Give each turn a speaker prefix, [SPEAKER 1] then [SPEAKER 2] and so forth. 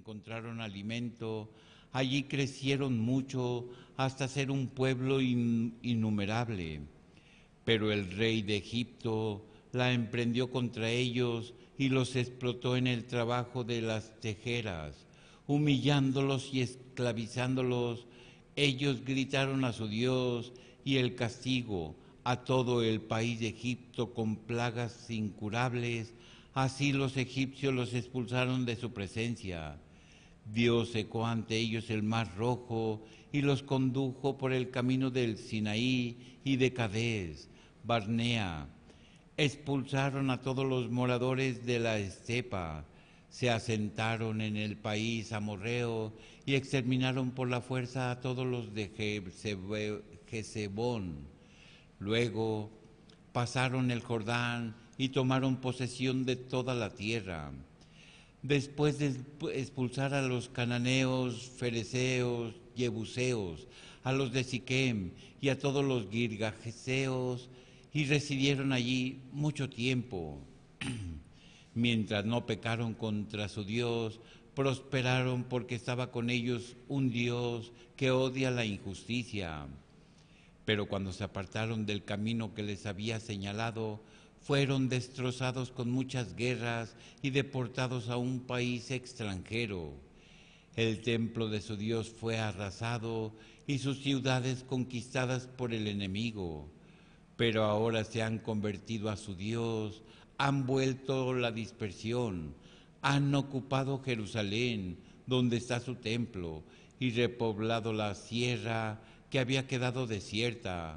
[SPEAKER 1] encontraron alimento, allí crecieron mucho hasta ser un pueblo innumerable. Pero el rey de Egipto la emprendió contra ellos y los explotó en el trabajo de las tejeras, humillándolos y esclavizándolos. Ellos gritaron a su Dios y el castigo a todo el país de Egipto con plagas incurables. Así los egipcios los expulsaron de su presencia. Dios secó ante ellos el mar rojo y los condujo por el camino del Sinaí y de Cades, Barnea. Expulsaron a todos los moradores de la estepa, se asentaron en el país amorreo y exterminaron por la fuerza a todos los de Jezebón. Luego pasaron el Jordán y tomaron posesión de toda la tierra. Después de expulsar a los cananeos, fereceos, jebuseos, a los de Siquem y a todos los girgaseos, y residieron allí mucho tiempo. Mientras no pecaron contra su Dios, prosperaron porque estaba con ellos un Dios que odia la injusticia. Pero cuando se apartaron del camino que les había señalado, fueron destrozados con muchas guerras y deportados a un país extranjero. El templo de su Dios fue arrasado y sus ciudades conquistadas por el enemigo. Pero ahora se han convertido a su Dios, han vuelto la dispersión, han ocupado Jerusalén, donde está su templo, y repoblado la sierra que había quedado desierta.